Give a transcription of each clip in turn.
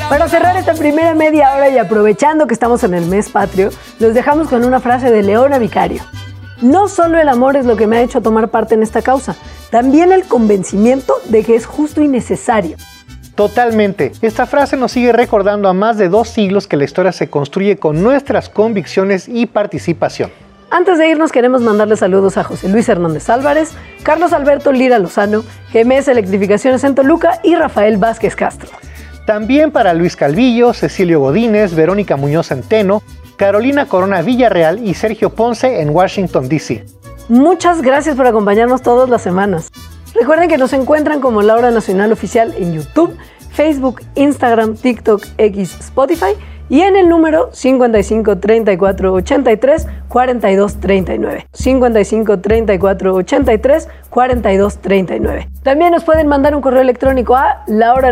Para cerrar esta primera media hora y aprovechando que estamos en el mes patrio, los dejamos con una frase de Leona Vicario. No solo el amor es lo que me ha hecho tomar parte en esta causa, también el convencimiento de que es justo y necesario. Totalmente. Esta frase nos sigue recordando a más de 2 siglos que la historia se construye con nuestras convicciones y participación. Antes de irnos queremos mandarle saludos a José Luis Hernández Álvarez, Carlos Alberto Lira Lozano, GMS Electrificaciones en Toluca y Rafael Vázquez Castro. También para Luis Calvillo, Cecilio Godínez, Verónica Muñoz Centeno, Carolina Corona Villarreal y Sergio Ponce en Washington, D.C. Muchas gracias por acompañarnos todas las semanas. Recuerden que nos encuentran como La Hora Nacional Oficial en YouTube, Facebook, Instagram, TikTok, X, Spotify y en el número 55 34 83 42 39. 55 34 83 42 39. También nos pueden mandar un correo electrónico a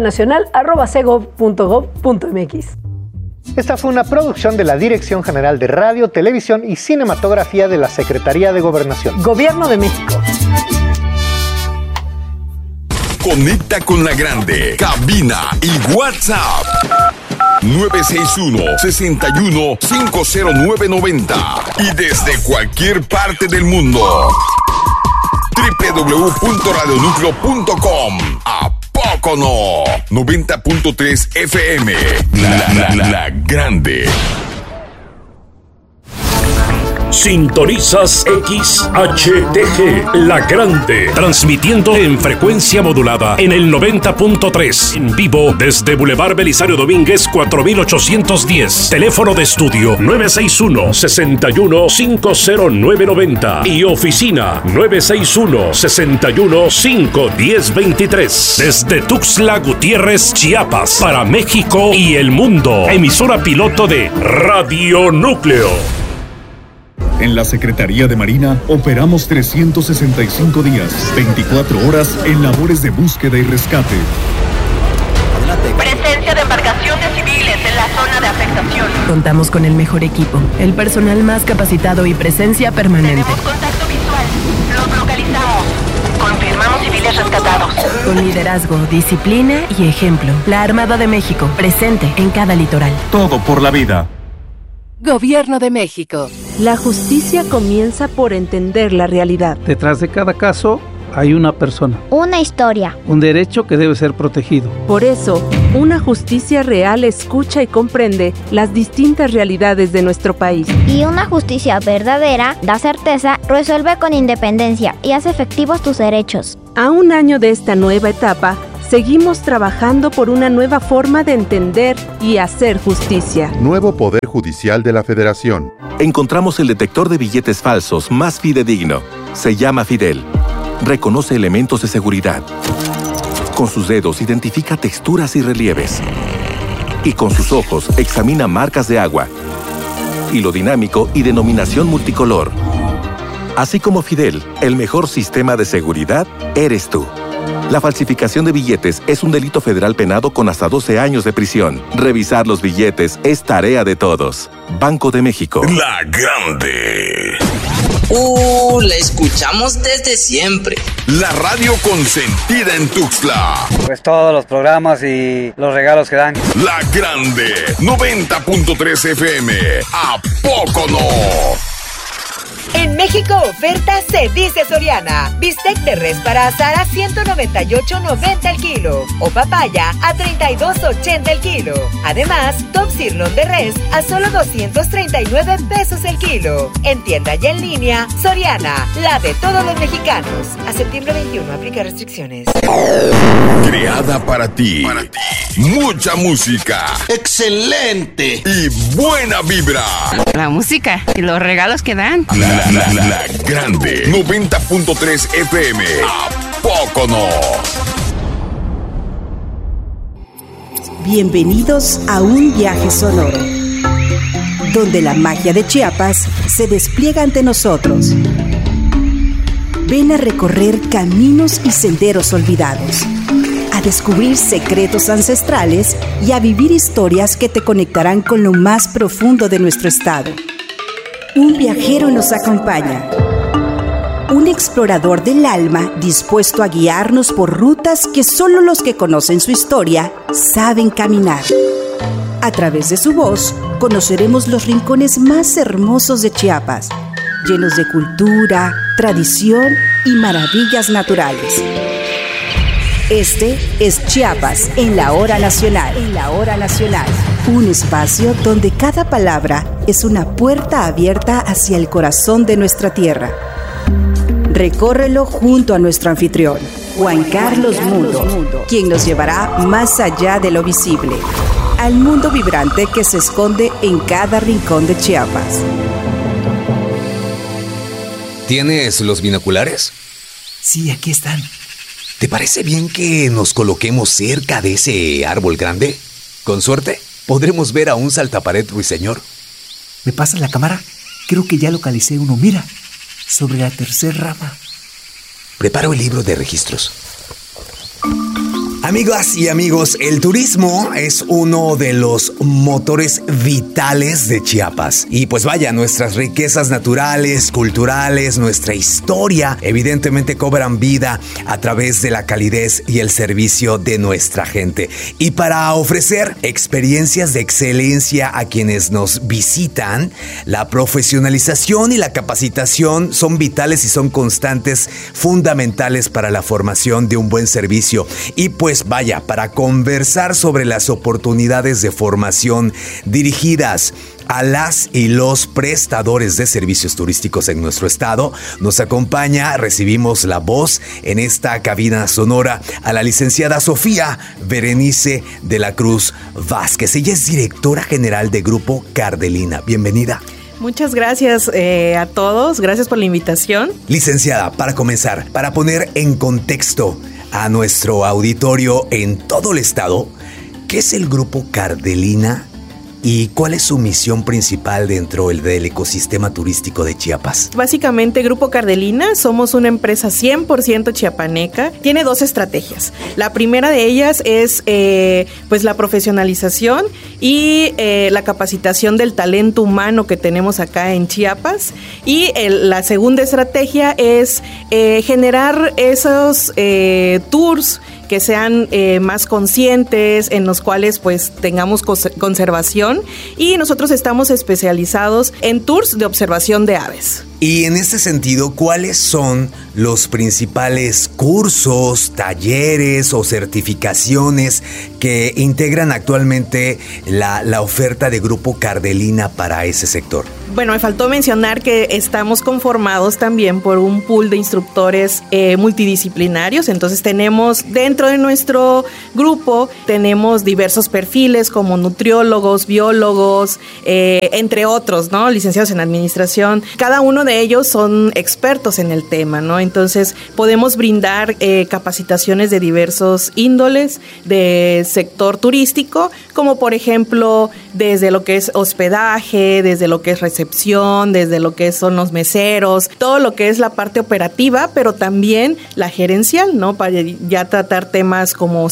lahoranacional@cegov.gov.mx. Esta fue una producción de la Dirección General de Radio, Televisión y Cinematografía de la Secretaría de Gobernación. Gobierno de México. Conecta con la grande. Cabina y WhatsApp. 961-61-50990. Y desde cualquier parte del mundo. www.radionucleo.com. ¿A poco no? 90.3 FM. La grande. Sintonizas XHTG, La Grande, transmitiendo en frecuencia modulada en el 90.3, en vivo desde Boulevard Belisario Domínguez 4810, teléfono de estudio 961-61-50990 y oficina 961-61-51023, desde Tuxtla Gutiérrez, Chiapas, para México y el mundo, emisora piloto de Radio Núcleo. En la Secretaría de Marina operamos 365 días, 24 horas en labores de búsqueda y rescate. Presencia de embarcaciones civiles en la zona de afectación. Contamos con el mejor equipo, el personal más capacitado y presencia permanente. Tenemos contacto visual. Los localizamos. Confirmamos civiles rescatados. Con liderazgo, disciplina y ejemplo. La Armada de México, presente en cada litoral. Todo por la vida. Gobierno de México. La justicia comienza por entender la realidad. Detrás de cada caso hay una persona. Una historia. Un derecho que debe ser protegido. Por eso, una justicia real escucha y comprende las distintas realidades de nuestro país. Y una justicia verdadera da certeza, resuelve con independencia y hace efectivos tus derechos. A un año de esta nueva etapa, seguimos trabajando por una nueva forma de entender y hacer justicia. Nuevo Poder Judicial de la Federación. Encontramos el detector de billetes falsos más fidedigno. Se llama Fidel. Reconoce elementos de seguridad. Con sus dedos identifica texturas y relieves. Y con sus ojos examina marcas de agua. Hilo dinámico y denominación multicolor. Así como Fidel, el mejor sistema de seguridad eres tú. La falsificación de billetes es un delito federal penado con hasta 12 años de prisión. Revisar los billetes es tarea de todos. Banco de México. La Grande. La escuchamos desde siempre. La radio consentida en Tuxtla. Pues todos los programas y los regalos que dan. La Grande. 90.3 FM. ¿A poco no? En México, oferta se dice Soriana. Bistec de res para asar a $198.90 el kilo. O papaya a $32.80 el kilo. Además, top sirloin de res a solo $239 el kilo. En tienda y en línea, Soriana, la de todos los mexicanos. A septiembre 21, aplica restricciones. Creada para ti. Mucha música. ¡Excelente! Y buena vibra. La música y los regalos que dan. La Grande. 90.3 FM. ¿A poco no? Bienvenidos a un viaje sonoro, donde la magia de Chiapas se despliega ante nosotros. Ven a recorrer caminos y senderos olvidados, a descubrir secretos ancestrales y a vivir historias que te conectarán con lo más profundo de nuestro estado. Un viajero nos acompaña. Un explorador del alma dispuesto a guiarnos por rutas que solo los que conocen su historia saben caminar. A través de su voz, conoceremos los rincones más hermosos de Chiapas, llenos de cultura, tradición y maravillas naturales. Este es Chiapas en la Hora Nacional. Un espacio donde cada palabra es una puerta abierta hacia el corazón de nuestra tierra. Recórrelo junto a nuestro anfitrión, Juan Carlos Mundo, quien nos llevará más allá de lo visible, al mundo vibrante que se esconde en cada rincón de Chiapas. ¿Tienes los binoculares? Sí, aquí están. ¿Te parece bien que nos coloquemos cerca de ese árbol grande? Con suerte, podremos ver a un saltapared ruiseñor. ¿Me pasas la cámara? Creo que ya localicé uno. Mira, sobre la tercera rama. Preparo el libro de registros. Amigas y amigos, el turismo es uno de los motores vitales de Chiapas. Y pues vaya, nuestras riquezas naturales, culturales, nuestra historia, evidentemente cobran vida a través de la calidez y el servicio de nuestra gente. Y para ofrecer experiencias de excelencia a quienes nos visitan, la profesionalización y la capacitación son vitales y son constantes, fundamentales para la formación de un buen servicio. Y pues vaya, para conversar sobre las oportunidades de formación dirigidas a las y los prestadores de servicios turísticos en nuestro estado, nos acompaña, recibimos la voz en esta cabina sonora a la licenciada Sofía Berenice de la Cruz Vázquez. Ella es directora general de Grupo Cardelina. Bienvenida. Muchas gracias a todos, gracias por la invitación. Licenciada, para comenzar, para poner en contexto a nuestro auditorio en todo el estado, ¿qué es el Grupo Cardelina y cuál es su misión principal dentro del ecosistema turístico de Chiapas? Básicamente, Grupo Cardelina somos una empresa 100% chiapaneca. Tiene dos estrategias. La primera de ellas es pues la profesionalización y la capacitación del talento humano que tenemos acá en Chiapas. Y la segunda estrategia es generar esos tours que sean más conscientes, en los cuales pues tengamos conservación, y nosotros estamos especializados en tours de observación de aves. Y en este sentido, ¿cuáles son los principales cursos, talleres o certificaciones que integran actualmente la oferta de Grupo Cardelina para ese sector? Bueno, me faltó mencionar que estamos conformados también por un pool de instructores multidisciplinarios. Entonces tenemos dentro de nuestro grupo, tenemos diversos perfiles como nutriólogos, biólogos, entre otros, ¿no? Licenciados en administración. Cada uno de ellos son expertos en el tema, ¿no? Entonces podemos brindar capacitaciones de diversos índoles de sector turístico, como por ejemplo desde lo que es hospedaje, desde lo que es recepción, desde lo que son los meseros, todo lo que es la parte operativa, pero también la gerencial, ¿no? Para ya tratar temas como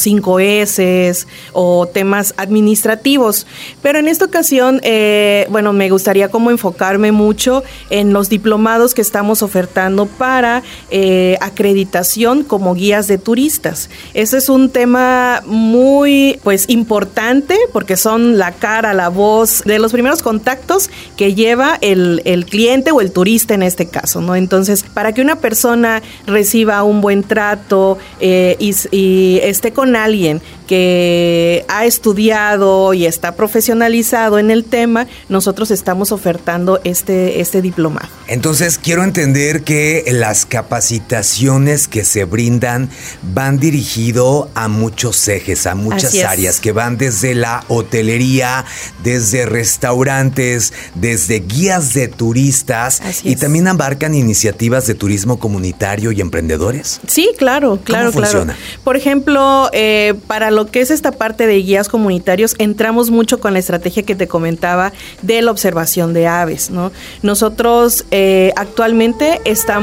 5S o temas administrativos. Pero en esta ocasión, bueno, me gustaría como enfocarme mucho en los diplomados que estamos ofertando para acreditación como guías de turistas. Ese es un tema muy, pues, importante porque son la cara, la voz de los primeros contactos que lleva el cliente o el turista en este caso, ¿no? Entonces, para que una persona reciba un buen trato y esté con alguien que ha estudiado y está profesionalizado en el tema, nosotros estamos ofertando este diplomado. Entonces, quiero entender que las capacitaciones que se brindan van dirigido a muchos ejes, a muchas áreas, que van desde la hotelería, desde restaurantes, desde guías de turistas, y también abarcan iniciativas de turismo comunitario y emprendedores. Sí, claro. ¿Cómo funciona? Por ejemplo, para lo que es esta parte de guías comunitarios, entramos mucho con la estrategia que te comentaba de la observación de aves, ¿no? Nosotros actualmente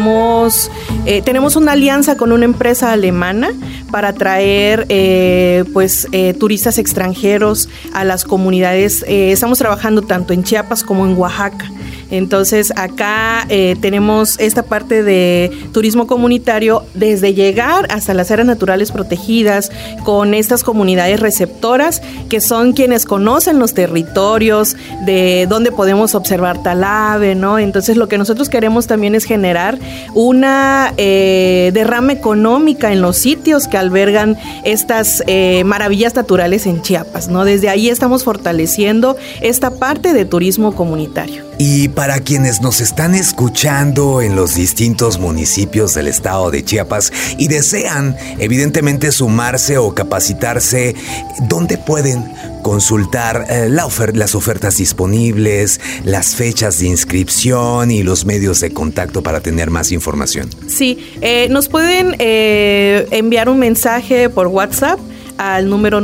tenemos una alianza con una empresa alemana para traer turistas extranjeros a las comunidades. Estamos trabajando tanto en Chiapas como en Oaxaca. Entonces acá tenemos esta parte de turismo comunitario desde llegar hasta las áreas naturales protegidas con estas comunidades receptoras que son quienes conocen los territorios de donde podemos observar tal ave, ¿no? Entonces lo que nosotros queremos también es generar una derrama económica en los sitios que albergan estas maravillas naturales en Chiapas, ¿no? Desde ahí estamos fortaleciendo esta parte de turismo comunitario. Y para quienes nos están escuchando en los distintos municipios del estado de Chiapas y desean evidentemente sumarse o capacitarse, ¿dónde pueden consultar las ofertas disponibles, las fechas de inscripción y los medios de contacto para tener más información? Sí, nos pueden enviar un mensaje por WhatsApp al número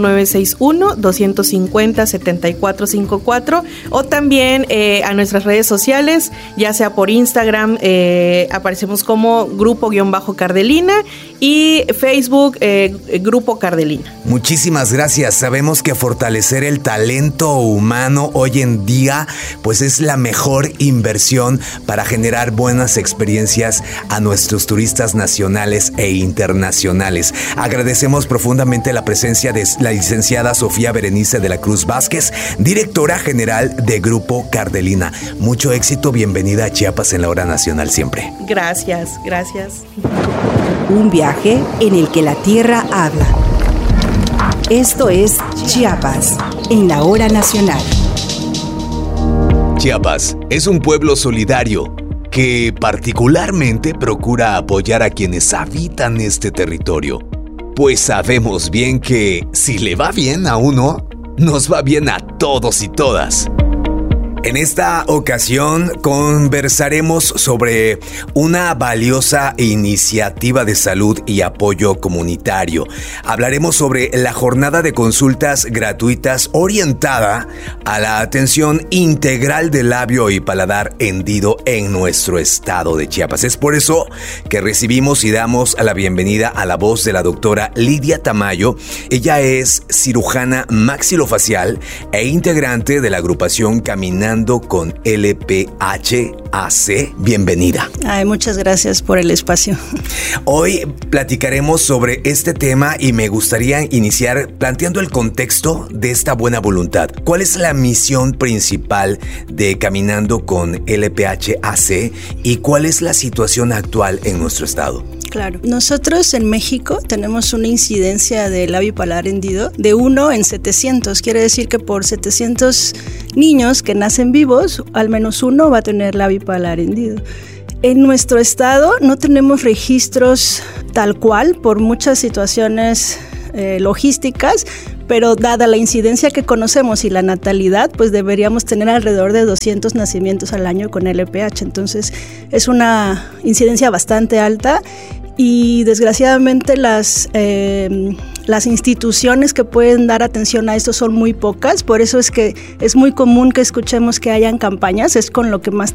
961-250-7454 o también a nuestras redes sociales, ya sea por Instagram, aparecemos como Grupo-Cardelina y Facebook Grupo Cardelina. Muchísimas gracias. Sabemos que fortalecer el talento humano hoy en día pues es la mejor inversión para generar buenas experiencias a nuestros turistas nacionales e internacionales. Agradecemos profundamente la presencia de la licenciada Sofía Berenice de la Cruz Vázquez, directora general de Grupo Cardelina. Mucho éxito, bienvenida a Chiapas en la Hora Nacional siempre. Gracias. Un viaje en el que la tierra habla. Esto es Chiapas en la Hora Nacional. Chiapas es un pueblo solidario que particularmente procura apoyar a quienes habitan este territorio. Pues sabemos bien que si le va bien a uno, nos va bien a todos y todas. En esta ocasión conversaremos sobre una valiosa iniciativa de salud y apoyo comunitario. Hablaremos sobre la jornada de consultas gratuitas orientada a la atención integral del labio y paladar hendido en nuestro estado de Chiapas. Es por eso que recibimos y damos la bienvenida a la voz de la doctora Lidia Tamayo. Ella es cirujana maxilofacial e integrante de la agrupación Caminando con LPHAC. Bienvenida. Muchas gracias por el espacio. Hoy platicaremos sobre este tema y me gustaría iniciar planteando el contexto de esta buena voluntad. ¿Cuál es la misión principal de Caminando con LPHAC y cuál es la situación actual en nuestro estado? Claro. Nosotros en México tenemos una incidencia de labio y paladar hendido de 1 en 700. Quiere decir que por 700 niños que nacen vivos, al menos uno va a tener labio y paladar hendido. En nuestro estado no tenemos registros tal cual por muchas situaciones logísticas, pero dada la incidencia que conocemos y la natalidad, pues deberíamos tener alrededor de 200 nacimientos al año con LPH. Entonces es una incidencia bastante alta y desgraciadamente las instituciones que pueden dar atención a esto son muy pocas. Por eso es que es muy común que escuchemos que hayan campañas, es con lo que más